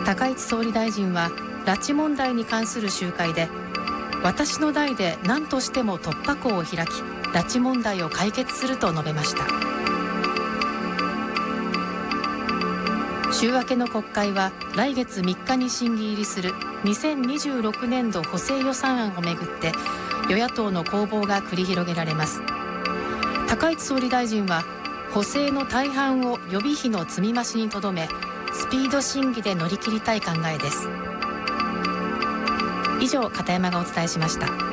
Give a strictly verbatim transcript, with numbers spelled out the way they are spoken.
高市総理大臣は拉致問題に関する集会で、私の代で何としても突破口を開き、拉致問題を解決すると述べました。週明けの国会は来月みっかに審議入りするにせんにじゅうろくねんど補正予算案をめぐって与野党の攻防が繰り広げられます。高市総理大臣は補正の大半を予備費の積み増しにとどめ、スピード審議で乗り切りたい考えです。以上、片山がお伝えしました。